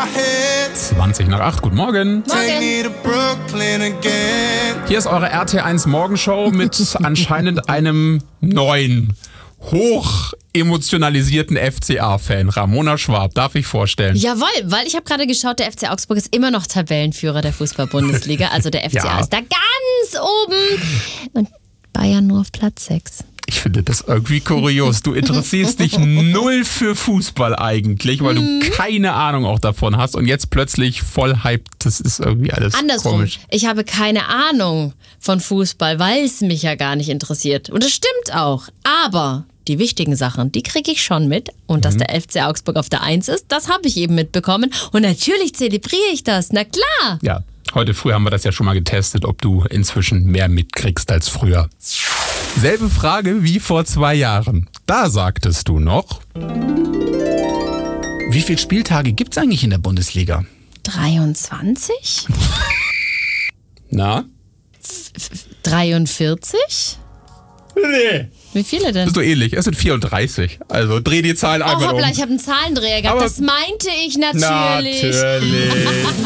20 nach 8, guten Morgen. Hier ist eure RT1 Morgenshow mit anscheinend einem neuen, hoch emotionalisierten FCA-Fan. Ramona Schwab, darf ich vorstellen? Jawohl, weil ich habe gerade geschaut, der FC Augsburg ist immer noch Tabellenführer der Fußball-Bundesliga. Also der FCA ist da ganz oben und Bayern nur auf Platz 6. Ich finde das irgendwie kurios. Du interessierst dich null für Fußball eigentlich, weil du keine Ahnung auch davon hast und jetzt plötzlich voll hyped. Das ist irgendwie alles andersrum. Komisch. Ich habe keine Ahnung von Fußball, weil es mich ja gar nicht interessiert. Und das stimmt auch. Aber die wichtigen Sachen, die kriege ich schon mit. Und dass der FC Augsburg auf der 1 ist, das habe ich eben mitbekommen. Und natürlich zelebriere ich das. Na klar. Ja, heute früh haben wir das ja schon mal getestet, ob du inzwischen mehr mitkriegst als früher. Selbe Frage wie vor 2 Jahren. Da sagtest du noch: Wie viele Spieltage gibt's eigentlich in der Bundesliga? 23? Na? 43? Nee. Wie viele denn? Das ist so ähnlich. Es sind 34. Also dreh die Zahlen Oh, einmal hoppla, um. ich habe einen Zahlendreher gehabt. Aber das meinte ich natürlich. Natürlich.